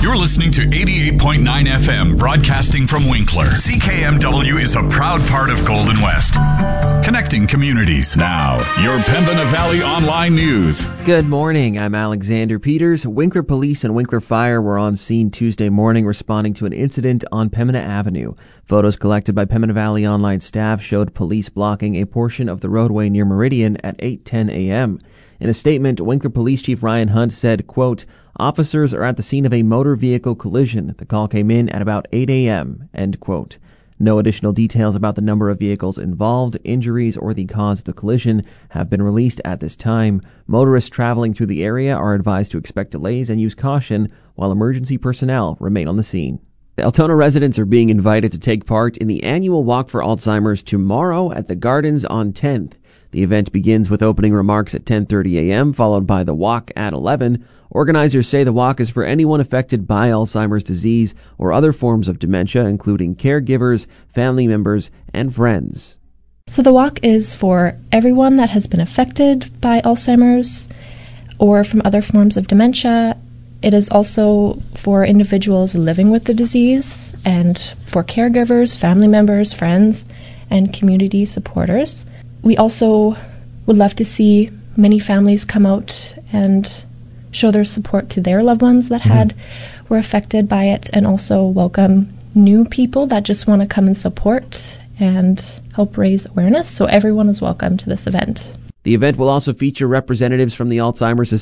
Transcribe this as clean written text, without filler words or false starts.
You're listening to 88.9 FM, broadcasting from Winkler. CKMW is a proud part of Golden West, connecting communities. Now, your Pembina Valley Online News. Good morning. I'm Alexander Peters. Winkler Police and Winkler Fire were on scene Tuesday morning responding to an incident on Pembina Avenue. Photos collected by Pembina Valley Online staff showed police blocking a portion of the roadway near Meridian at 8:10 a.m. In a statement, Winkler Police Chief Ryan Hunt said, quote, "Officers are at the scene of a motor vehicle collision. The call came in at about 8 a.m., end quote. No additional details about the number of vehicles involved, injuries, or the cause of the collision have been released at this time. Motorists traveling through the area are advised to expect delays and use caution, while emergency personnel remain on the scene. Altona residents are being invited to take part in the annual Walk for Alzheimer's tomorrow at the Gardens on 10th. The event begins with opening remarks at 10:30 a.m., followed by the walk at 11. Organizers say the walk is for anyone affected by Alzheimer's disease or other forms of dementia, including caregivers, family members, and friends. So the walk is for everyone that has been affected by Alzheimer's or from other forms of dementia. It is also for individuals living with the disease and for caregivers, family members, friends, and community supporters. We also would love to see many families come out and show their support to their loved ones that were affected by it, and also welcome new people that just want to come and support and help raise awareness. So everyone is welcome to this event. The event will also feature representatives from the Alzheimer's